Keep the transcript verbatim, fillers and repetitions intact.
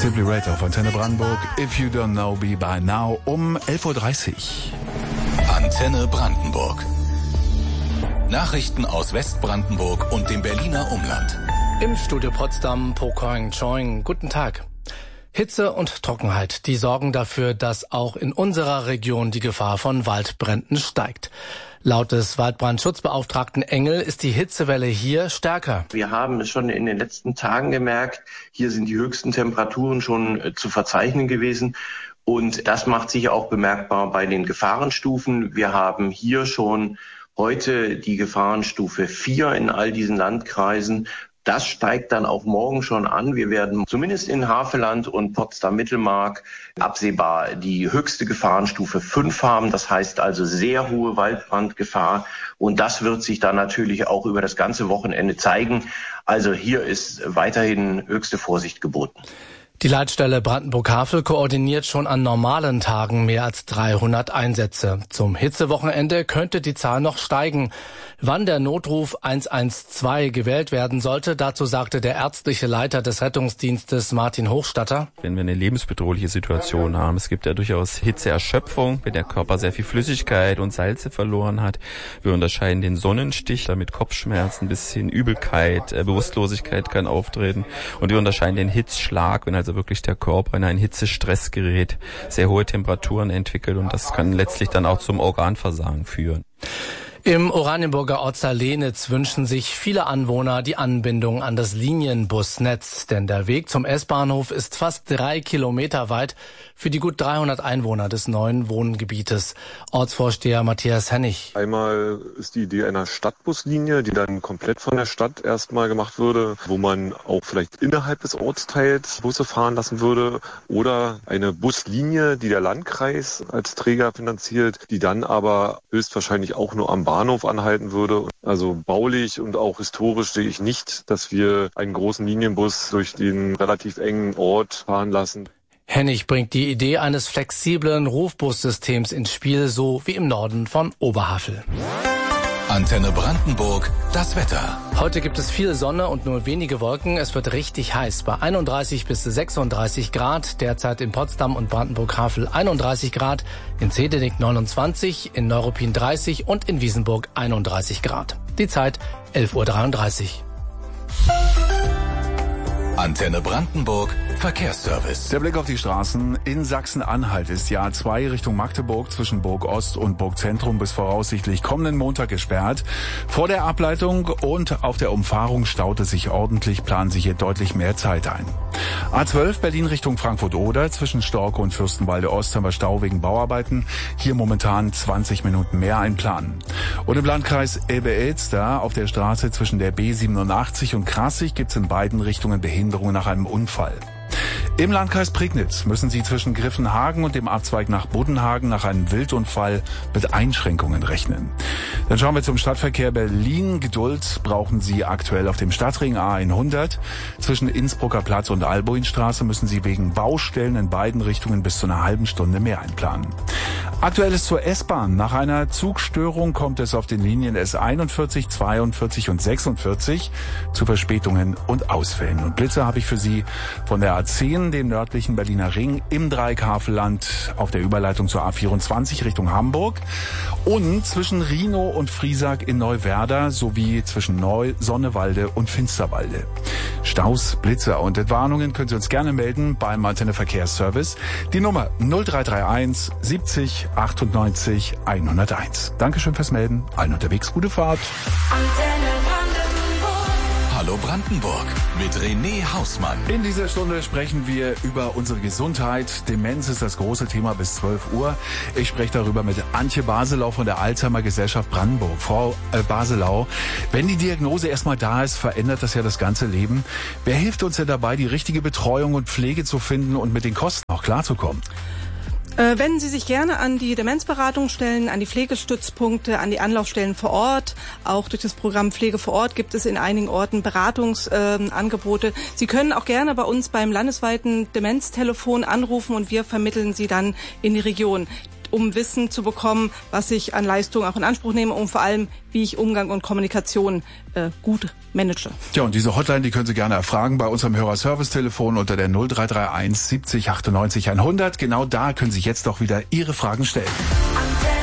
Simply Red auf Antenne Brandenburg. If you don't know me by now um elf Uhr dreißig. Antenne Brandenburg. Nachrichten aus Westbrandenburg und dem Berliner Umland. Im Studio Potsdam, Pokoing Choing. Guten Tag. Hitze und Trockenheit, die sorgen dafür, dass auch in unserer Region die Gefahr von Waldbränden steigt. Laut des Waldbrandschutzbeauftragten Engel ist die Hitzewelle hier stärker. Wir haben es schon in den letzten Tagen gemerkt, hier sind die höchsten Temperaturen schon äh, zu verzeichnen gewesen. Und das macht sich auch bemerkbar bei den Gefahrenstufen. Wir haben hier schon heute die Gefahrenstufe vier in all diesen Landkreisen. Das steigt dann auch morgen schon an. Wir werden zumindest in Havelland und Potsdam-Mittelmark absehbar die höchste Gefahrenstufe fünf haben. Das heißt also sehr hohe Waldbrandgefahr. Und das wird sich dann natürlich auch über das ganze Wochenende zeigen. Also hier ist weiterhin höchste Vorsicht geboten. Die Leitstelle Brandenburg-Havel koordiniert schon an normalen Tagen mehr als dreihundert Einsätze. Zum Hitzewochenende könnte die Zahl noch steigen. Wann der Notruf eins eins zwei gewählt werden sollte, dazu sagte der ärztliche Leiter des Rettungsdienstes Martin Hochstatter. Wenn wir eine lebensbedrohliche Situation haben, es gibt ja durchaus Hitzeerschöpfung, wenn der Körper sehr viel Flüssigkeit und Salze verloren hat. Wir unterscheiden den Sonnenstich, damit Kopfschmerzen bis hin Übelkeit, Bewusstlosigkeit kann auftreten. Und wir unterscheiden den Hitzschlag, wenn also wirklich der Körper in ein Hitzestress gerät, sehr hohe Temperaturen entwickelt und das kann letztlich dann auch zum Organversagen führen. Im Oranienburger Ortsteil Lehnitz wünschen sich viele Anwohner die Anbindung an das Linienbusnetz, denn der Weg zum S-Bahnhof ist fast drei Kilometer weit für die gut dreihundert Einwohner des neuen Wohngebietes. Ortsvorsteher Matthias Hennig. Einmal ist die Idee einer Stadtbuslinie, die dann komplett von der Stadt erstmal gemacht würde, wo man auch vielleicht innerhalb des Ortsteils Busse fahren lassen würde, oder eine Buslinie, die der Landkreis als Träger finanziert, die dann aber höchstwahrscheinlich auch nur am Bahnhof anhalten würde. Also baulich und auch historisch sehe ich nicht, dass wir einen großen Linienbus durch den relativ engen Ort fahren lassen. Hennig bringt die Idee eines flexiblen Rufbussystems ins Spiel, so wie im Norden von Oberhavel. Antenne Brandenburg, das Wetter. Heute gibt es viel Sonne und nur wenige Wolken. Es wird richtig heiß bei einunddreißig bis sechsunddreißig Grad. Derzeit in Potsdam und Brandenburg-Havel einunddreißig Grad, in Zehdenick neunundzwanzig, in Neuruppin dreißig und in Wiesenburg einunddreißig Grad. Die Zeit elf Uhr dreiunddreißig. Antenne Brandenburg, Verkehrsservice. Der Blick auf die Straßen. In Sachsen-Anhalt ist die A zwei Richtung Magdeburg zwischen Burg Ost und Burg Zentrum bis voraussichtlich kommenden Montag gesperrt. Vor der Ableitung und auf der Umfahrung staut es sich ordentlich, planen sich hier deutlich mehr Zeit ein. A zwölf Berlin Richtung Frankfurt-Oder zwischen Storke und Fürstenwalde Ost haben wir Stau wegen Bauarbeiten. Hier momentan zwanzig Minuten mehr einplanen. Und im Landkreis Elbe-Elster auf der Straße zwischen der B siebenundachtzig und Krassig gibt es in beiden Richtungen Behinderungen nach einem Unfall. Im Landkreis Prignitz müssen Sie zwischen Griffenhagen und dem Abzweig nach Buddenhagen nach einem Wildunfall mit Einschränkungen rechnen. Dann schauen wir zum Stadtverkehr Berlin. Geduld brauchen Sie aktuell auf dem Stadtring A hundert. Zwischen Innsbrucker Platz und Albuinstraße müssen Sie wegen Baustellen in beiden Richtungen bis zu einer halben Stunde mehr einplanen. Aktuelles zur S-Bahn. Nach einer Zugstörung kommt es auf den Linien S einundvierzig, zweiundvierzig und sechsundvierzig zu Verspätungen und Ausfällen. Und Blitze habe ich für Sie von der A zehn, dem nördlichen Berliner Ring, im Dreieck Havelland auf der Überleitung zur A vierundzwanzig Richtung Hamburg und zwischen Rhinow und Friesack in Neuwerder sowie zwischen Neu-, Sonnewalde und Finsterwalde. Staus, Blitze und Entwarnungen können Sie uns gerne melden beim Antenne Verkehrsservice. Die Nummer null drei drei eins siebzig achtundneunzig hunderteins. Dankeschön fürs Melden. Allen unterwegs gute Fahrt. Hallo Brandenburg mit René Hausmann. In dieser Stunde sprechen wir über unsere Gesundheit. Demenz ist das große Thema bis zwölf Uhr. Ich spreche darüber mit Antje Baselau von der Alzheimer Gesellschaft Brandenburg. Frau äh, Baselau, wenn die Diagnose erstmal da ist, verändert das ja das ganze Leben. Wer hilft uns denn dabei, die richtige Betreuung und Pflege zu finden und mit den Kosten auch klarzukommen? Äh, wenden Sie sich gerne an die Demenzberatungsstellen, an die Pflegestützpunkte, an die Anlaufstellen vor Ort. Auch durch das Programm Pflege vor Ort gibt es in einigen Orten Beratungsangebote. Äh, Sie können auch gerne bei uns beim landesweiten Demenztelefon anrufen und wir vermitteln Sie dann in die Region. um Wissen zu bekommen, was ich an Leistung auch in Anspruch nehme und vor allem, wie ich Umgang und Kommunikation äh, gut manage. Ja, und diese Hotline, die können Sie gerne erfragen bei unserem Hörerservice-Telefon unter der null drei drei eins siebzig achtundneunzig hundert. Genau da können Sie jetzt doch wieder Ihre Fragen stellen.